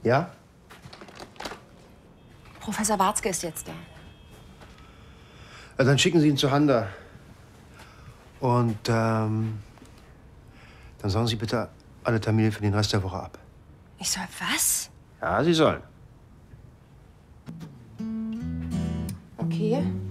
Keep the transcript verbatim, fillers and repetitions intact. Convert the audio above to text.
Ja? Professor Warzke ist jetzt da. Ja, dann schicken Sie ihn zu Handa. Und ähm, dann sagen Sie bitte alle Termine für den Rest der Woche ab. Ich soll was? Ja, Sie sollen. Okay.